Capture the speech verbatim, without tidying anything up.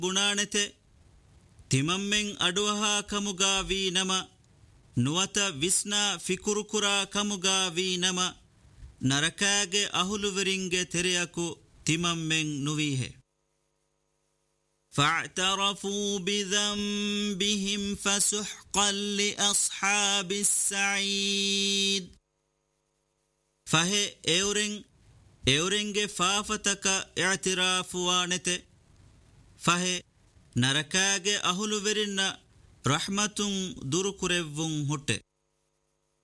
ಬುಣಾಣೆತೆ ತಿಮಮ್ಮೆಂ ಅಡುವಹಾ ಕಮುಗಾವಿ ನಮ ನುವತ ವಿಸ್ನ ಫಿಕುರುಕುರ ಕಮುಗಾವಿ ನಮ ನರಕಾಗೆ ಅಹುಲುವರಿಂಗೆ ತೆರೆಯಕು ತಿಮಮ್ಮೆಂ ನುವೀಹೆ فاعترفوا بذنبهم فسحقا لأصحاب السعيد فهي اورين اورينگه فافتك اعتراف وانته فهي نركاگه اهلو ورنا رحمتun duru kurevvun hutte